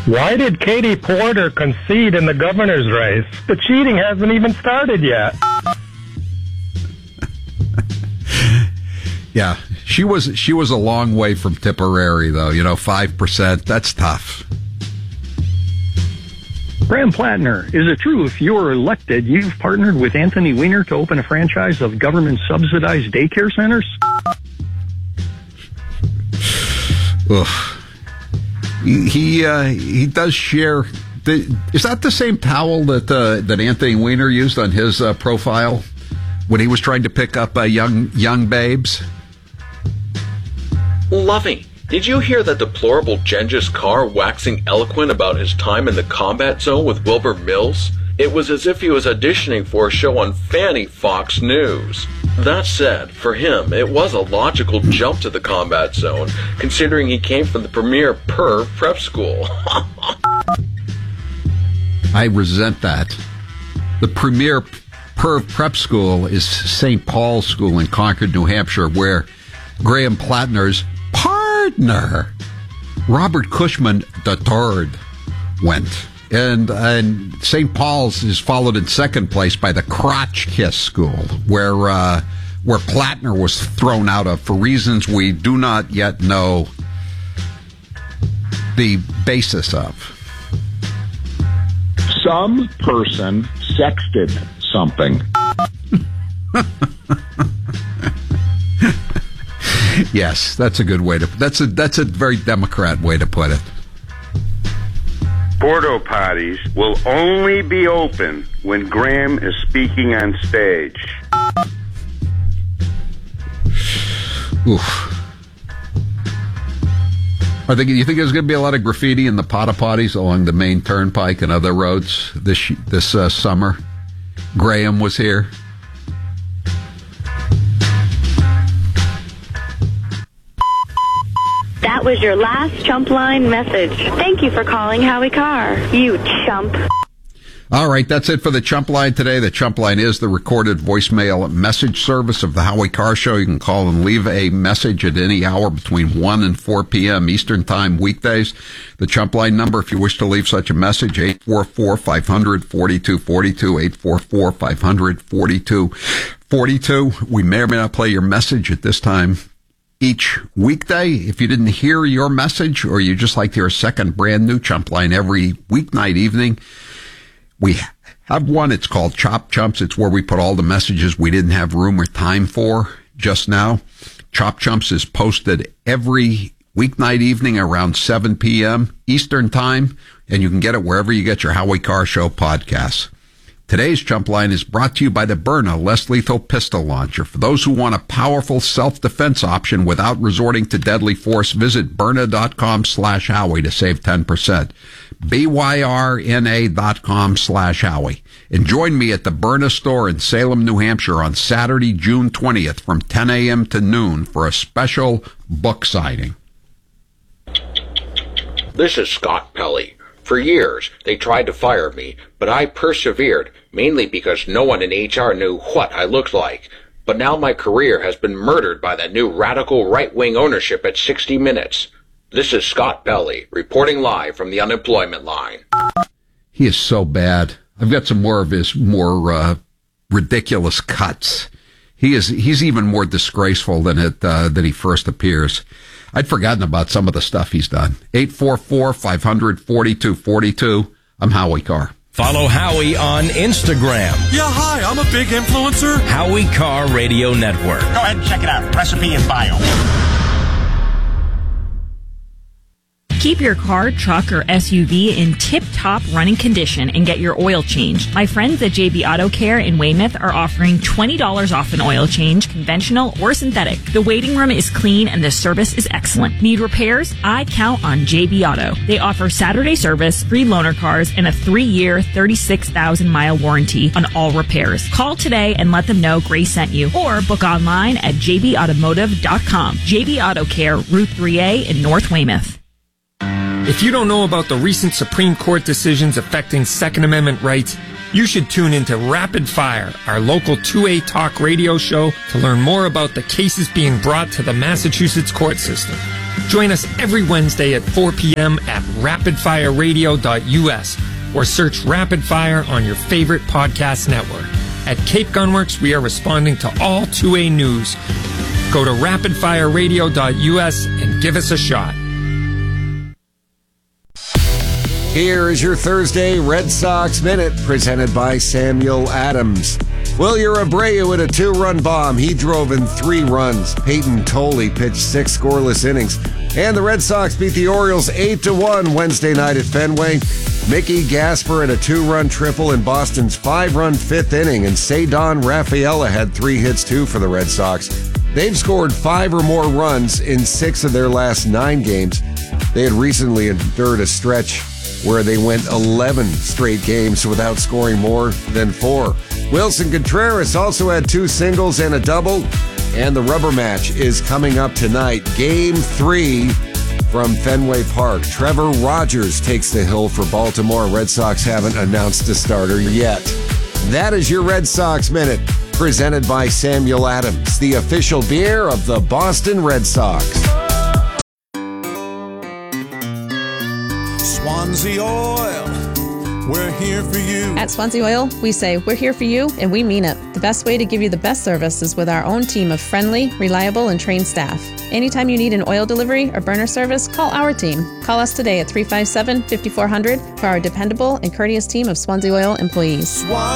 Why did Katie Porter concede in the governor's race? The cheating hasn't even started yet. Yeah, she was a long way from Tipperary, though. 5%, that's tough. Graham Plattner, is it true if you're elected, you've partnered with Anthony Weiner to open a franchise of government-subsidized daycare centers? Ugh. He does share. Is that the same towel that Anthony Weiner used on his profile when he was trying to pick up young babes? Lovey, did you hear that deplorable Genghis Carr waxing eloquent about his time in the combat zone with Wilbur Mills? It was as if he was auditioning for a show on Fanny Fox News. That said, for him, it was a logical jump to the combat zone, considering he came from the premier perv prep school. I resent that. The premier perv prep school is St. Paul's School in Concord, New Hampshire, where Graham Plattner's partner, Robert Cushman III, went. And St. Paul's is followed in second place by the Crotch Kiss School, where Plattner was thrown out of for reasons we do not yet know the basis of. Some person sexted something. Yes, that's a good way to. That's a very Democrat way to put it. Porto potties will only be open when Graham is speaking on stage. Oof. You think there's going to be a lot of graffiti in the porta potties along the main turnpike and other roads this summer? Graham was here. That was your last chump line message. Thank you for calling Howie Carr, you chump. All right, that's it for the Chump Line today. The Chump Line is the recorded voicemail message service of the Howie Carr Show. You can call and leave a message at any hour between 1 and 4 p.m. Eastern Time weekdays. The Chump Line number, if you wish to leave such a message, 844-500-4242, 844-500-4242. We may or may not play your message at this time each weekday. If you didn't hear your message, or you just like to hear a second brand new Chump Line every weeknight evening, we have one. It's called Chop Chumps. It's where we put all the messages we didn't have room or time for just now. Chop Chumps is posted every weeknight evening around 7 p.m. Eastern Time, and you can get it wherever you get your Howie Carr Show podcasts. Today's Chump Line is brought to you by the Byrna Less Lethal Pistol Launcher. For those who want a powerful self-defense option without resorting to deadly force, visit Byrna.com/Howie to save 10%. BYRNA.com/Howie. And join me at the Byrna store in Salem, New Hampshire on Saturday, June 20th from 10 a.m. to noon for a special book signing. This is Scott Pelley. For years, they tried to fire me, but I persevered, mainly because no one in HR knew what I looked like. But now my career has been murdered by the new radical right-wing ownership at 60 Minutes. This is Scott Pelley, reporting live from the unemployment line. He is so bad. I've got some more of his more ridiculous cuts. He's even more disgraceful than he first appears. I'd forgotten about some of the stuff he's done. 844-500-4242. I'm Howie Carr. Follow Howie on Instagram. Yeah, hi, I'm a big influencer. Howie Carr Radio Network. Go ahead and check it out. Recipe in bio. Keep your car, truck, or SUV in tip-top running condition and get your oil changed. My friends at JB Auto Care in Weymouth are offering $20 off an oil change, conventional or synthetic. The waiting room is clean and the service is excellent. Need repairs? I count on JB Auto. They offer Saturday service, free loaner cars, and a 3-year, 36,000-mile warranty on all repairs. Call today and let them know Grace sent you, or book online at jbautomotive.com. JB Auto Care, Route 3A in North Weymouth. If you don't know about the recent Supreme Court decisions affecting Second Amendment rights, you should tune into Rapid Fire, our local 2A talk radio show, to learn more about the cases being brought to the Massachusetts court system. Join us every Wednesday at 4 p.m. at rapidfireradio.us or search Rapid Fire on your favorite podcast network. At Cape Gunworks, we are responding to all 2A news. Go to rapidfireradio.us and give us a shot. Here is your Thursday Red Sox Minute, presented by Samuel Adams. Wilyer Abreu with a 2-run bomb. He drove in 3 runs. Peyton Tolley pitched 6 scoreless innings. And the Red Sox beat the Orioles 8-1 Wednesday night at Fenway. Mickey Gasper had a 2-run triple in Boston's 5-run 5th inning, and Cedon Rafaela had 3 hits too for the Red Sox. They've scored 5 or more runs in 6 of their last 9 games. They had recently endured a stretch where they went 11 straight games without scoring more than 4. Wilson Contreras also had 2 singles and a double, and the rubber match is coming up tonight. Game 3 from Fenway Park. Trevor Rogers takes the hill for Baltimore. Red Sox haven't announced a starter yet. That is your Red Sox Minute, presented by Samuel Adams, the official beer of the Boston Red Sox. Swansea Oil, we're here for you. At Swansea Oil, we say we're here for you, and we mean it. The best way to give you the best service is with our own team of friendly, reliable, and trained staff. Anytime you need an oil delivery or burner service, call our team. Call us today at 357-5400 for our dependable and courteous team of Swansea Oil employees.